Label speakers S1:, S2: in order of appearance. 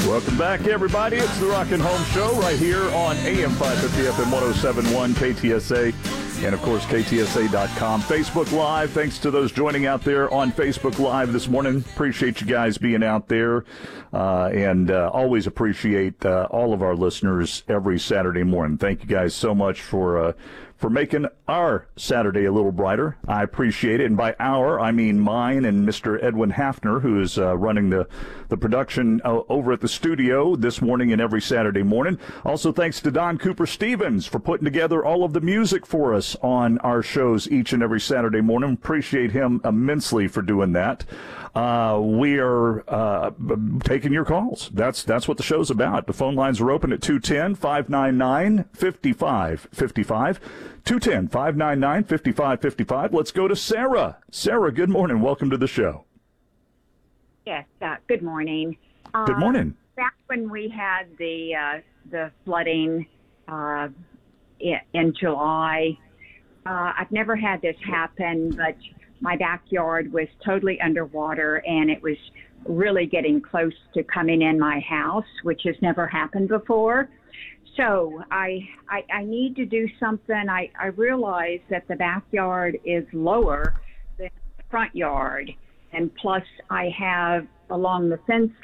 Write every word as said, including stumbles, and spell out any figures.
S1: Welcome back, everybody. It's the Rock and Home Show right here on A M five fifty F M one oh seven point one K T S A and, of course, K T S A dot com. Facebook Live, thanks to those joining out there on Facebook Live this morning. Appreciate you guys being out there uh, and uh, always appreciate uh, all of our listeners every Saturday morning. Thank you guys so much for uh, for making our Saturday a little brighter. I appreciate it. And by our, I mean mine and Mister Edwin Hafner, who is uh, running the, the production uh, over at the studio this morning and every Saturday morning. Also, thanks to Don Cooper Stevens for putting together all of the music for us on our shows each and every Saturday morning. Appreciate him immensely for doing that. Uh, we are uh, taking your calls. That's that's what the show's about. The phone lines are open at two one zero, five nine nine, five five five five. two one zero, five nine nine, five five five five. Let's go to Sarah. Sarah, good morning. Welcome to the show.
S2: Yes, uh, good morning.
S1: Good morning.
S2: Uh, back when we had the uh, the flooding uh, in, in July, uh, I've never had this happen, but my backyard was totally underwater, and it was really getting close to coming in my house, which has never happened before. So I, I, I need to do something. I, I realize that the backyard is lower than the front yard. And plus I have along the fence